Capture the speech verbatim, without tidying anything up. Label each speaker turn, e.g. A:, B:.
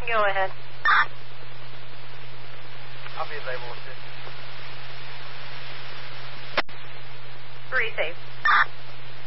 A: Go ahead.
B: I'll be available at this.
A: Three safe.